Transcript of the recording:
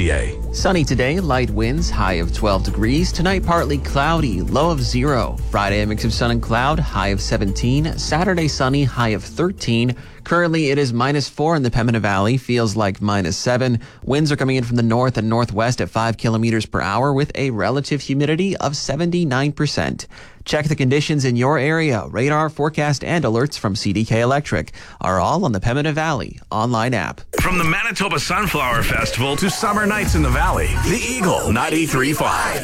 CDK.ca. Sunny today, light winds, high of 12 degrees. Tonight, partly cloudy, low of 0. Friday, a mix of sun and cloud, high of 17. Saturday, sunny, high of 13. Currently, it is -4 in the Pembina Valley, feels like -7. Winds are coming in from the north and northwest at 5 kilometers per hour with a relative humidity of 79%. Check the conditions in your area. Radar, forecast, and alerts from CDK Electric are all on the Pembina Valley online app. From the Manitoba Sunflower Festival to summer nights in the valley, the Eagle 93.5.